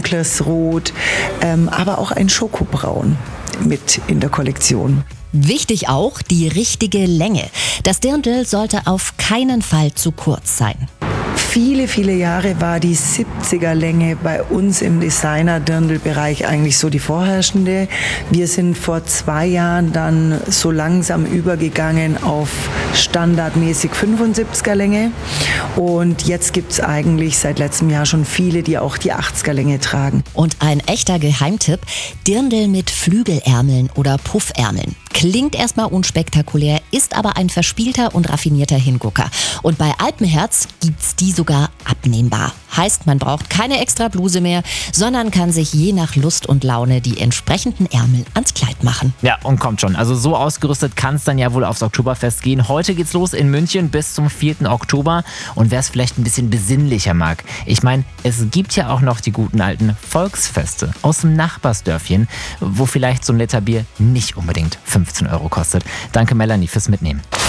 dunkles Rot, aber auch ein Schokobraun mit in der Kollektion. Wichtig auch die richtige Länge. Das Dirndl sollte auf keinen Fall zu kurz sein. Viele, viele Jahre war die 70er Länge bei uns im Designer-Dirndl-Bereich eigentlich so die vorherrschende. Wir sind vor 2 Jahren dann so langsam übergegangen auf standardmäßig 75er Länge. Und jetzt gibt es eigentlich seit letztem Jahr schon viele, die auch die 80er Länge tragen. Und ein echter Geheimtipp: Dirndl mit Flügelärmeln oder Puffärmeln. Klingt erstmal unspektakulär, ist aber ein verspielter und raffinierter Hingucker. Und bei Alpenherz gibt's die sogar abnehmbar. Heißt, man braucht keine extra Bluse mehr, sondern kann sich je nach Lust und Laune die entsprechenden Ärmel ans Kleid machen. Ja, und kommt schon. Also so ausgerüstet kann es dann ja wohl aufs Oktoberfest gehen. Heute geht's los in München bis zum 4. Oktober. Und wer es vielleicht ein bisschen besinnlicher mag, ich meine, es gibt ja auch noch die guten alten Volksfeste aus dem Nachbarsdörfchen, wo vielleicht so ein Liter Bier nicht unbedingt 15 € kostet. Danke Melanie fürs Mitnehmen.